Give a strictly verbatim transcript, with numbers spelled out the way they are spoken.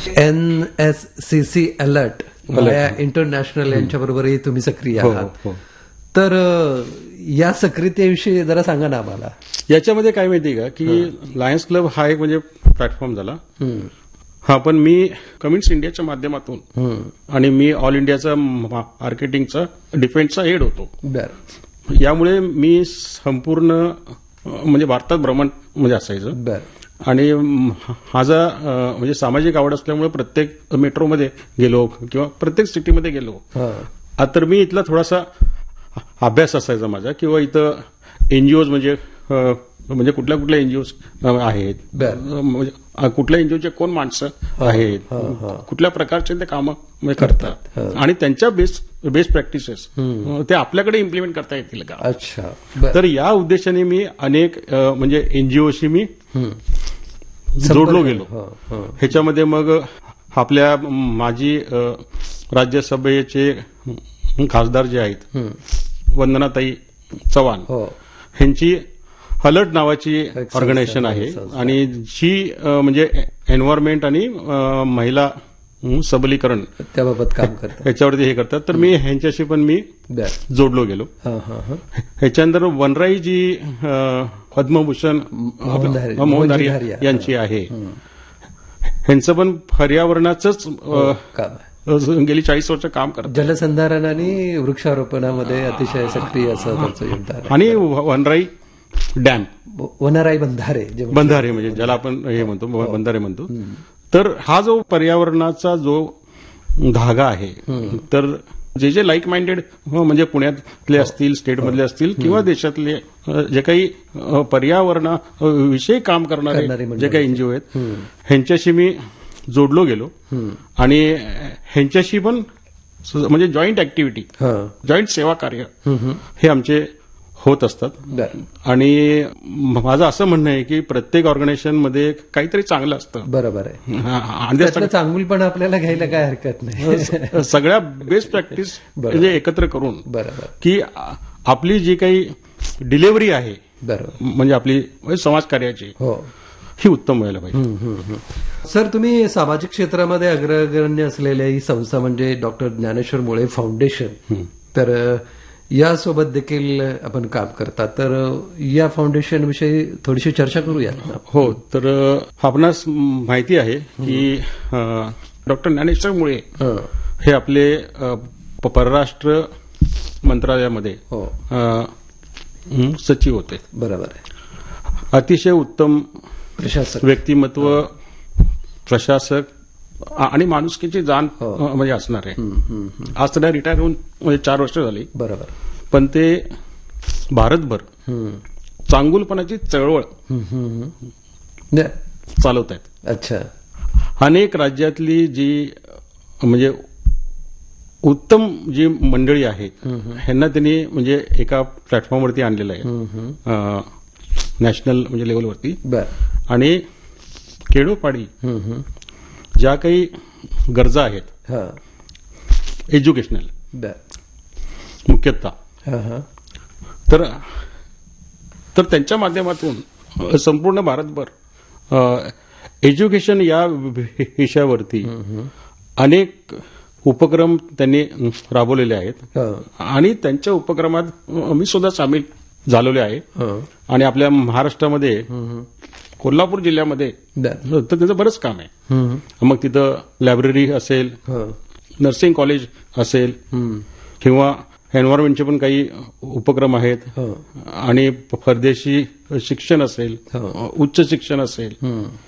N S C C alert international यांच्याबरोबरही तुम्ही सक्रिय आहात. तर या सक्रियतेविषयी जरा सांगा ना आम्हाला. याच्यामध्ये काय माहितीये का की लायन्स क्लब हा एक म्हणजे प्लॅटफॉर्म झाला. हा पण मी कम्युनिस्ट इंडियाच्या माध्यमातून आणि मी ऑल इंडियाचा मार्केटिंगचा डिफेन्सचा हेड होतो. यामुळे मी संपूर्ण म्हणजे भारतात भ्रमण म्हणजे असायचं. आणि माझा म्हणजे सामाजिक आवड असल्यामुळे प्रत्येक मेट्रोमध्ये गेलो किंवा प्रत्येक सिटीमध्ये गेलो तर मी इथला थोडासा अभ्यास असायचा माझा किंवा इथं एनजीओज म्हणजे म्हणजे कुठल्या कुठल्या एनजीओज आहेत, म्हणजे कुठल्या एनजीओचे कोण माणसं आहेत, कुठल्या प्रकारचे ते कामं करतात आणि त्यांच्या बेस्ट बेस्ट प्रॅक्टिसेस ते आपल्याकडे इम्प्लिमेंट करता येतील का. अच्छा. तर या उद्देशाने मी अनेक म्हणजे एनजीओशी मी जोडलो गेलो. ह्याच्यामध्ये मग आपल्या माजी राज्यसभेचे खासदार जे आहेत वंदनाताई चव्हाण ह्यांची अलर्ट नावाची ऑर्गनायझेशन आहे आणि जी म्हणजे एन्व्हायरमेंट आणि महिला सबलीकरण त्याबाबत काम करतात, ह्याच्यावरती हे करतात. तर मी ह्यांच्याशी पण मी जोडलो गेलो. ह्याच्यानंतर वनराई जी पद्मभूषण मोहनधारी यांची आहे, ह्यांचं पण पर्यावरणाचंच गेली चाळीस वर्ष काम करतात. जलसंधारण आणि वृक्षारोपणामध्ये अतिशय सक्रिय असं त्यांचं योगदान. आणि वनराई डॅम, वनराई बंधारे बंधारे म्हणजे ज्याला आपण हे म्हणतो बंधारे म्हणतो. तर हा जो पर्यावरणाचा जो धागा आहे, तर जे जे लाईक माइंडेड म्हणजे पुण्यातले असतील, स्टेटमधले असतील किंवा देशातले जे काही पर्यावरणाविषयी काम करणारे जे काही एनजीओ आहेत ह्यांच्याशी मी जोडलो गेलो आणि ह्यांच्याशी पण म्हणजे जॉईंट ऍक्टिव्हिटी, जॉईंट सेवा कार्य हे आमचे होत असतात. आणि माझं असं म्हणणं आहे की प्रत्येक ऑर्गनायझेशनमध्ये काहीतरी चांगलं असतं. बरोबर आहे. चांगली पण आपल्याला घ्यायला काय हरकत नाही. सगळ्या बेस्ट प्रॅक्टिस म्हणजे एकत्र करून बरोबर की आपली जी काही डिलिव्हरी आहे बरोबर म्हणजे आपली समाजकार्याची ही उत्तम व्हायला पाहिजे. सर, तुम्ही सामाजिक क्षेत्रामध्ये अग्रगण्य असलेल्या ही संस्था म्हणजे डॉक्टर ज्ञानेश्वर मुळे फाउंडेशन, तर यासोबत देखील आपण काम करता. तर या फाउंडेशन विषयी थोडीशी चर्चा करूयात ना. हो, तर आपणास माहिती आहे की डॉक्टर ज्ञानेश्वर मुळे हे आपले परराष्ट्र मंत्रालयामध्ये सचिव होते. बरोबर आहे. अतिशय उत्तम प्रशासक व्यक्तिमत्व, प्रशासक आणि माणुसकीची जाण म्हणजे असणार आहे. आज त्यांना रिटायर होऊन म्हणजे चार वर्ष झाली. बरोबर. पण ते भारतभर चांगुलपणाची चळवळ चालवत आहेत. अच्छा. अनेक राज्यातली जी म्हणजे उत्तम जी मंडळी आहेत ह्यांना त्यांनी म्हणजे एका प्लॅटफॉर्मवरती आणलेलं आहे नॅशनल म्हणजे लेवलवरती. आणि खेडोपाडी ज्या काही गरजा आहेत एज्युकेशनल मुख्यतः, तर तर त्यांच्या माध्यमातून संपूर्ण भारतभर एज्युकेशन या विषयावरती अनेक उपक्रम त्यांनी राबवलेले आहेत आणि त्यांच्या उपक्रमात मी सुद्धा सामील झालेले आहे. आणि आपल्या महाराष्ट्रामध्ये कोल्हापूर जिल्ह्यामध्ये तर त्याचं बरंच काम आहे. मग तिथं लायब्ररी असेल, नर्सिंग कॉलेज असेल किंवा एन्व्हायरमेंटचे पण काही उपक्रम आहेत आणि परदेशी शिक्षण असेल, उच्च शिक्षण असेल,